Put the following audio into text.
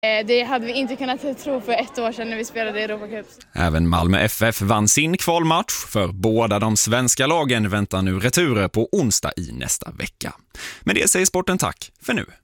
Det hade vi inte kunnat tro för 1 år sedan när vi spelade i Europa Cup. Även Malmö FF vann sin kvalmatch, för båda de svenska lagen väntar nu returer på onsdag i nästa vecka. Men det säger sporten tack för nu.